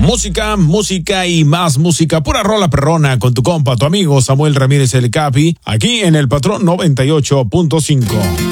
Música, música y más música. Pura rola perrona con tu compa, tu amigo Samuel Ramírez el Capi, aquí en el Patrón 98.5.